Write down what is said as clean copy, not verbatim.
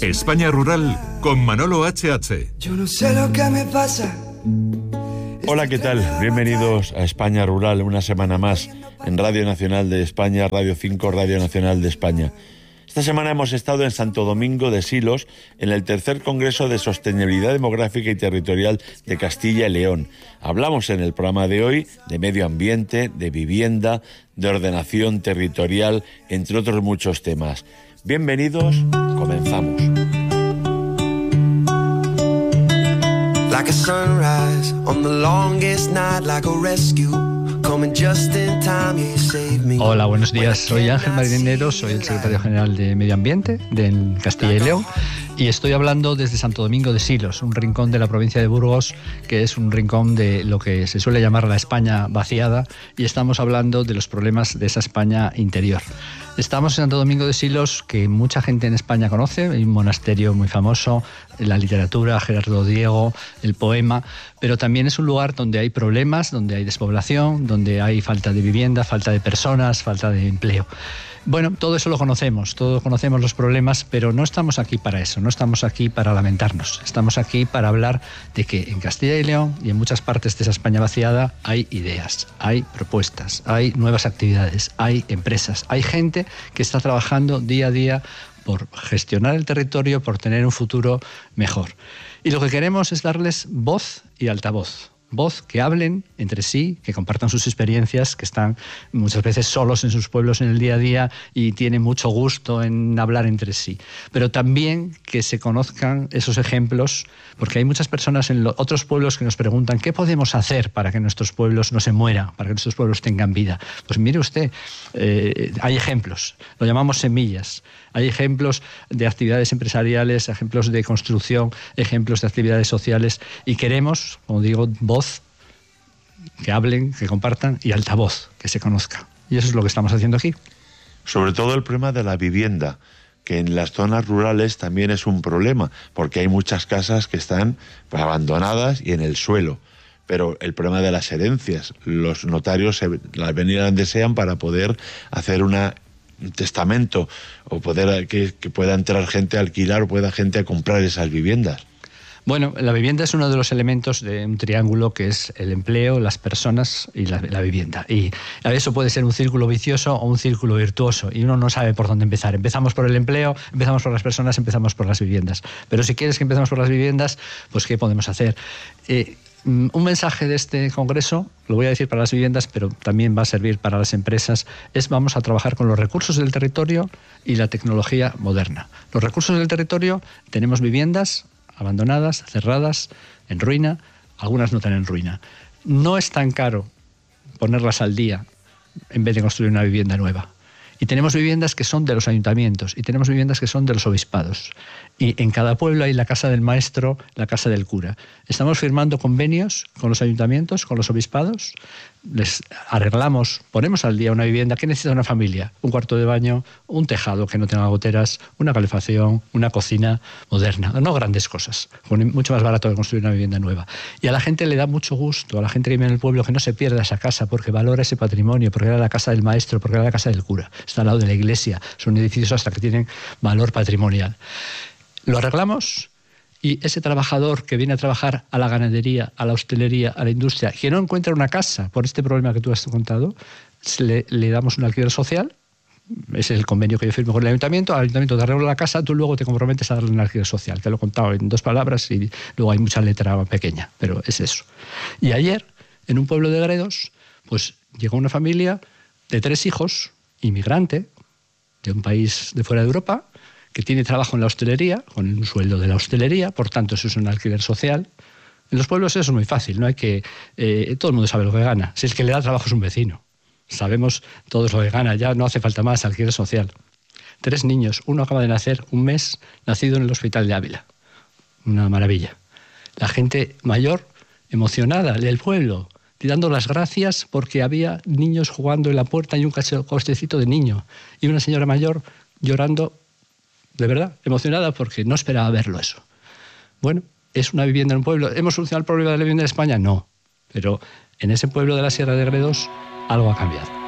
España Rural con Manolo H.H. Yo no sé lo que me pasa. Hola, ¿qué tal? Bienvenidos a España Rural, una semana más en Radio Nacional de España, Radio 5, Radio Nacional de España. Esta semana hemos estado en Santo Domingo de Silos, en el tercer Congreso de Sostenibilidad Demográfica y Territorial de Castilla y León. Hablamos en el programa de hoy de medio ambiente, de vivienda, de ordenación territorial, entre otros muchos temas. Bienvenidos, comenzamos. Like a sunrise on the longest night, like a rescue. Hola, buenos días. Soy Ángel Marinero, soy el secretario general de Medio Ambiente de Castilla y León y estoy hablando desde Santo Domingo de Silos, un rincón de la provincia de Burgos, que es un rincón de lo que se suele llamar la España vaciada, y estamos hablando de los problemas de esa España interior. Estamos en Santo Domingo de Silos, que mucha gente en España conoce, hay un monasterio muy famoso, la literatura, Gerardo Diego, el poema, pero también es un lugar donde hay problemas, donde hay despoblación, donde hay falta de vivienda, falta de personas, falta de empleo. Bueno, todo eso lo conocemos, todos conocemos los problemas, pero no estamos aquí para eso, no estamos aquí para lamentarnos, estamos aquí para hablar de que en Castilla y León y en muchas partes de esa España vaciada hay ideas, hay propuestas, hay nuevas actividades, hay empresas, hay gente que está trabajando día a día por gestionar el territorio, por tener un futuro mejor. Y lo que queremos es darles voz y altavoz. Voz, que hablen entre sí, que compartan sus experiencias, que están muchas veces solos en sus pueblos en el día a día y tienen mucho gusto en hablar entre sí. Pero también que se conozcan esos ejemplos, porque hay muchas personas en otros pueblos que nos preguntan ¿qué podemos hacer para que nuestros pueblos no se mueran, para que nuestros pueblos tengan vida? Pues mire usted, hay ejemplos, lo llamamos semillas. Hay ejemplos de actividades empresariales, ejemplos de construcción, ejemplos de actividades sociales, y queremos, como digo, voz, que hablen, que compartan, y altavoz, que se conozca. Y eso es lo que estamos haciendo aquí. Sobre todo el problema de la vivienda, que en las zonas rurales también es un problema, porque hay muchas casas que están abandonadas y en el suelo. Pero el problema de las herencias, los notarios las venían desean para poder hacer un testamento o poder que pueda entrar gente a alquilar o pueda gente a comprar esas viviendas. Bueno, la vivienda es uno de los elementos de un triángulo que es el empleo, las personas y la vivienda. Y eso puede ser un círculo vicioso o un círculo virtuoso y uno no sabe por dónde empezar. Empezamos por el empleo, empezamos por las personas, empezamos por las viviendas. Pero si quieres que empecemos por las viviendas, pues ¿qué podemos hacer? Un mensaje de este congreso, lo voy a decir para las viviendas, pero también va a servir para las empresas, es vamos a trabajar con los recursos del territorio y la tecnología moderna. Los recursos del territorio, tenemos viviendas abandonadas, cerradas, en ruina, algunas no están en ruina. No es tan caro ponerlas al día en vez de construir una vivienda nueva. Y tenemos viviendas que son de los ayuntamientos y tenemos viviendas que son de los obispados. Y en cada pueblo hay la casa del maestro, la casa del cura. Estamos firmando convenios con los ayuntamientos, con los obispados, les arreglamos, ponemos al día una vivienda. ¿Qué necesita una familia? Un cuarto de baño, un tejado que no tenga goteras, una calefacción, una cocina moderna. No grandes cosas, mucho más barato que construir una vivienda nueva. Y a la gente le da mucho gusto, a la gente que vive en el pueblo, que no se pierda esa casa porque valora ese patrimonio, porque era la casa del maestro, porque era la casa del cura. Está al lado de la iglesia, son edificios hasta que tienen valor patrimonial. Lo arreglamos y ese trabajador que viene a trabajar a la ganadería, a la hostelería, a la industria, que no encuentra una casa por este problema que tú has contado, le damos un alquiler social. Ese es el convenio que yo firmo con el ayuntamiento. Al ayuntamiento te arregla la casa, tú luego te comprometes a darle un alquiler social. Te lo he contado en 2 palabras y luego hay mucha letra pequeña, pero es eso. Y ayer, en un pueblo de Gredos, pues llegó una familia de 3 hijos, inmigrante, de un país de fuera de Europa, que tiene trabajo en la hostelería, con un sueldo de la hostelería, por tanto eso es un alquiler social. En los pueblos eso es muy fácil, no hay que todo el mundo sabe lo que gana. Si el que le da trabajo es un vecino, sabemos todos lo que gana, ya no hace falta más alquiler social. 3 niños, uno acaba de nacer, un mes, nacido en el hospital de Ávila. Una maravilla. La gente mayor, emocionada, del pueblo, dando las gracias porque había niños jugando en la puerta y un costecito de niño. Y una señora mayor llorando, de verdad, emocionada porque no esperaba verlo eso. Bueno, ¿es una vivienda en un pueblo? ¿Hemos solucionado el problema de la vivienda en España? No. Pero en ese pueblo de la Sierra de Gredos algo ha cambiado.